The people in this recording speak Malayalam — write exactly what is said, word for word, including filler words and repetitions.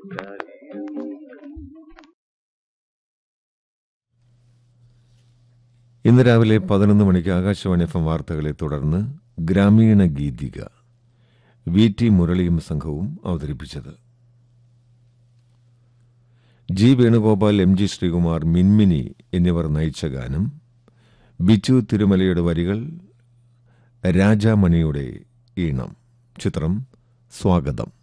ഇന്ന് രാവിലെ പതിനൊന്ന് മണിക്ക് ആകാശവാണി എഫ് എം വാർത്തകളെ തുടർന്ന് ഗ്രാമീണ ഗീതിക വി ടി മുരളിയും സംഘവും അവതരിപ്പിച്ചത്. G Venugopal, M G Sreekumar, Minmini എന്നിവർ നയിച്ച ഗാനം. ബിജു തിരുമലയുടെ വരികൾ, രാജാമണിയുടെ ഈണം. ചിത്രം സ്വാഗതം.